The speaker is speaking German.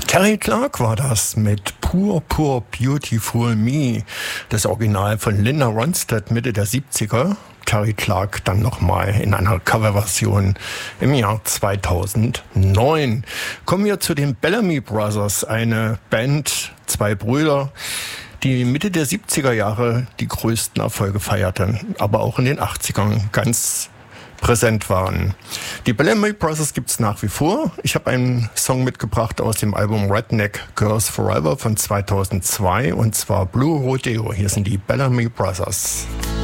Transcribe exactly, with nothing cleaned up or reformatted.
Terry Clark war das mit Poor, Poor, Beautiful Me. Das Original von Linda Ronstadt Mitte der siebziger. Terry Clark dann nochmal in einer Coverversion im Jahr zweitausendneun. Kommen wir zu den Bellamy Brothers, eine Band, zwei Brüder, die Mitte der siebziger Jahre die größten Erfolge feierten, aber auch in den achtzigern ganz präsent waren. Die Bellamy Brothers gibt's nach wie vor. Ich habe einen Song mitgebracht aus dem Album Redneck Girls Forever von zweitausendzwei und zwar Blue Rodeo. Hier sind die Bellamy Brothers.